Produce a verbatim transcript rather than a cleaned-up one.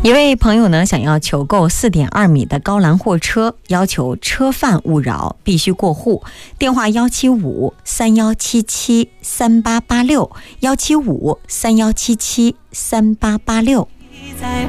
一位朋友呢想要求购 四点二米的高栏货车，要求车贩勿扰，必须过户。电话一七五三一七七三八八六 一七五三一七七三八八六。